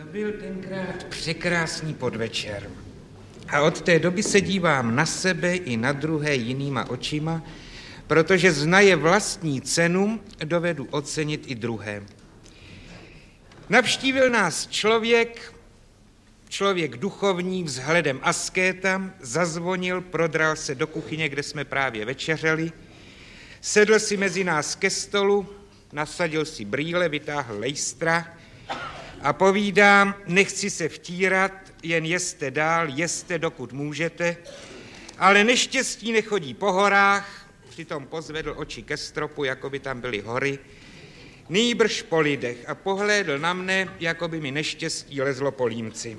Byl tenkrát překrásný podvečer. A od té doby se dívám na sebe i na druhé jinýma očima, protože znaje vlastní cenu, dovedu ocenit i druhé. Navštívil nás člověk duchovní vzhledem askéta, zazvonil, prodral se do kuchyně, kde jsme právě večeřeli, sedl si mezi nás ke stolu, nasadil si brýle, vytáhl lejstra a povídá: nechci se vtírat, jen jeste dál, jeste, dokud můžete, ale neštěstí nechodí po horách, přitom pozvedl oči ke stropu, jako by tam byly hory, nýbrž po lidech, a pohlédl na mne, jako by mi neštěstí lezlo po límci.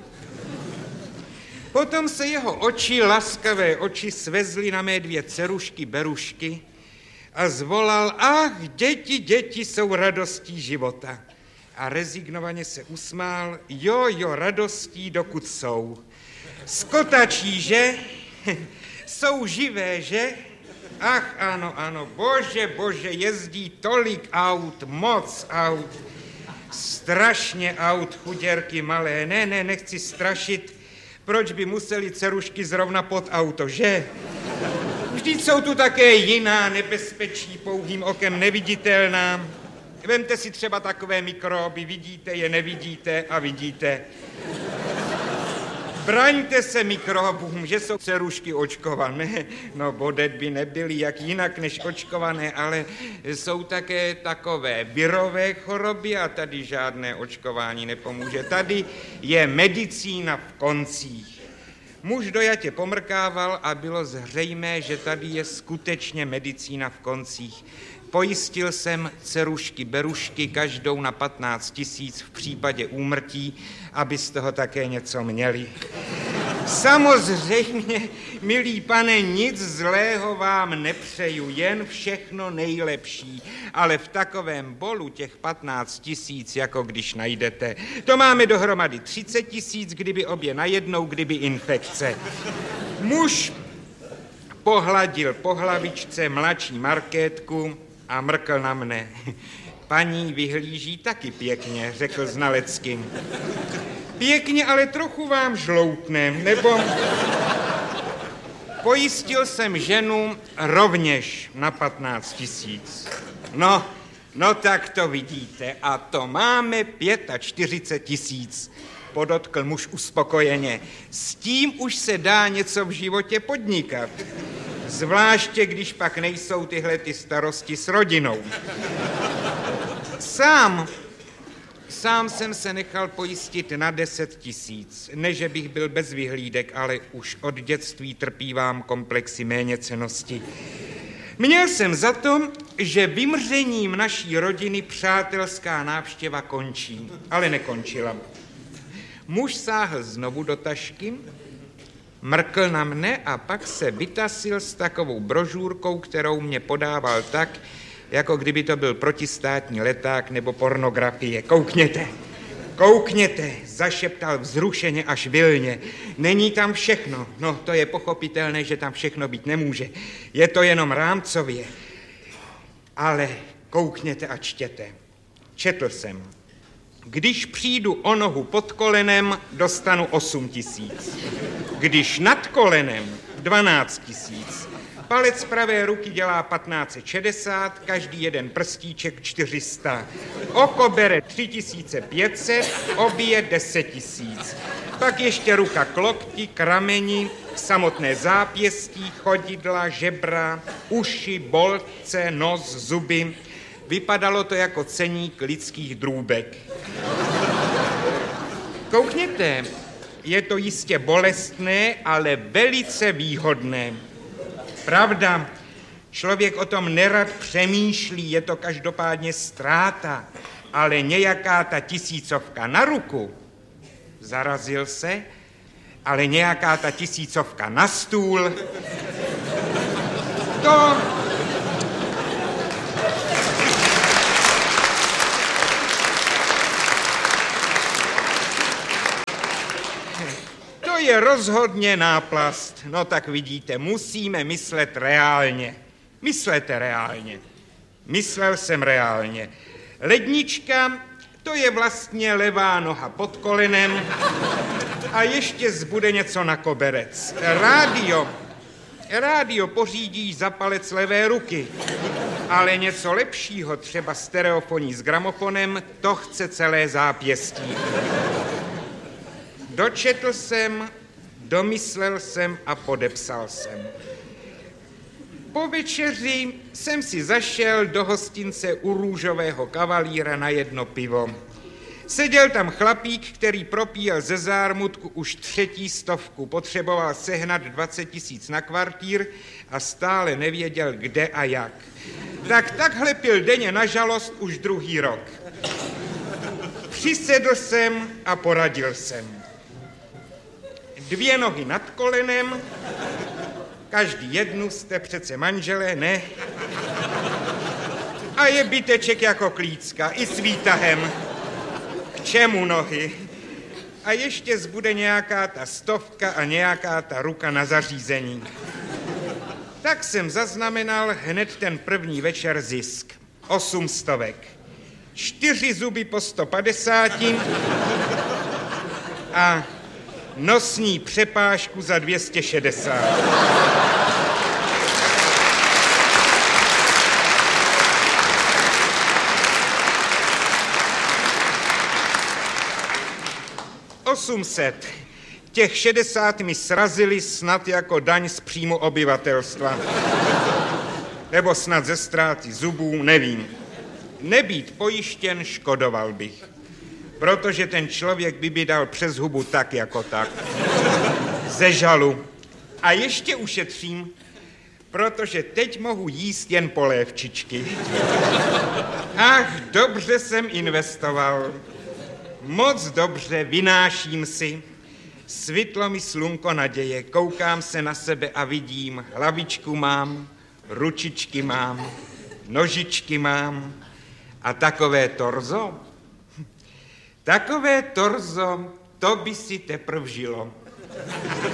Potom se jeho oči, laskavé oči, svezly na mé dvě dcerušky Berušky a zvolal: ach, děti jsou radostí života. A rezignovaně se usmál: jo, radostí, dokud jsou. Skotačí, že? Jsou živé, že? Ach, ano, bože, jezdí tolik aut, moc aut, strašně aut, chuděrky malé. Ne, nechci strašit, proč by museli dcerušky zrovna pod auto, že? Vždyť jsou tu také jiná nebezpečí, pouhým okem neviditelná. Vemte si třeba takové mikroby, vidíte je, nevidíte a vidíte. Braňte se mikrobům, že jsou dcerušky očkované. No, bodet by nebyly jak jinak než očkované, ale jsou také takové virové choroby a tady žádné očkování nepomůže. Tady je medicína v koncích. Muž dojatě pomrkával a bylo zřejmé, že tady je skutečně medicína v koncích. Pojistil jsem dcerušky Berušky každou na 15 000 v případě úmrtí, aby z toho také něco měli. Samozřejmě, milý pane, nic zlého vám nepřeju, jen všechno nejlepší, ale v takovém bolu těch 15 000, jako když najdete, to máme dohromady 30 000, kdyby obě najednou, kdyby infekce. Muž pohladil po hlavičce mladší Markétku a mrkl na mne. Paní vyhlíží taky pěkně, řekl znalecky. Pěkně, ale trochu vám žloutne, nebo... Pojistil jsem ženu rovněž na 15 000. No tak to vidíte, a to máme 45 000, podotkl muž uspokojeně. S tím už se dá něco v životě podnikat. Zvláště, když pak nejsou tyhle ty starosti s rodinou. Sám jsem se nechal pojistit na 10 000. Ne, že bych byl bez vyhlídek, ale už od dětství trpívám komplexy méněcennosti. Měl jsem za to, že vymřením naší rodiny přátelská návštěva končí, ale nekončila. Muž sáhl znovu do tašky, mrkl na mne a pak se vytasil s takovou brožurkou, kterou mě podával tak, jako kdyby to byl protistátní leták nebo pornografie. Koukněte, zašeptal vzrušeně až vilně. Není tam všechno. No, to je pochopitelné, že tam všechno být nemůže. Je to jenom rámcově. Ale koukněte a čtěte. Četl jsem. Když přijdu o nohu pod kolenem, dostanu 8 000. Když nad kolenem, 12 000. Palec pravé ruky dělá 1560, každý jeden prstíček 400. Oko bere 3500, obě 10 000. Pak ještě ruka k lokti, k rameni, samotné zápěstí, chodidla, žebra, uši, boltce, nos, zuby. Vypadalo to jako ceník lidských drůbek. Koukněte, je to jistě bolestné, ale velice výhodné. Pravda, člověk o tom nerad přemýšlí, je to každopádně ztráta, ale nějaká ta 1000 na ruku, zarazil se, ale nějaká ta 1000 na stůl, to je rozhodně náplast. No tak vidíte, musíme myslet reálně. Myslete reálně. Myslel jsem reálně. Lednička To je vlastně levá noha pod kolenem a ještě zbude něco na koberec. Rádio pořídí za palec levé ruky, ale něco lepšího, třeba stereofoní s gramofonem, to chce celé zápěstí. Dočetl jsem, domyslel jsem a podepsal jsem. Po večeři jsem si zašel do hostince u Růžového kavalíra na jedno pivo. Seděl tam chlapík, který propíjel ze zármutku už 300, potřeboval sehnat 20 000 na kvartír a stále nevěděl, kde a jak. Takhle pil denně na žalost už 2. rok. Přisedl jsem a poradil jsem. 2 nohy nad kolenem, každý jednu, jste přece manželé, ne? A je byteček jako klícka, i s výtahem. K čemu nohy? A ještě zbude nějaká ta 100 a nějaká ta ruka na zařízení. Tak jsem zaznamenal hned ten první večer zisk. 800. 4 zuby po 150 a nosní přepážku za 260. $800. Těch 60 mi srazili snad jako daň z příjmu obyvatelstva. Nebo snad ze ztráty zubů, nevím. Nebýt pojištěn, škodoval bych. Protože ten člověk by dal přes hubu tak jako tak. Ze žalu. A ještě ušetřím, protože teď mohu jíst jen polévčičky. Ach, dobře jsem investoval. Moc dobře, vynáším si. Svitlo mi slunko naděje, koukám se na sebe a vidím, hlavičku mám, ručičky mám, nožičky mám a takové torzo. Takové torzo, to by si teprv žilo.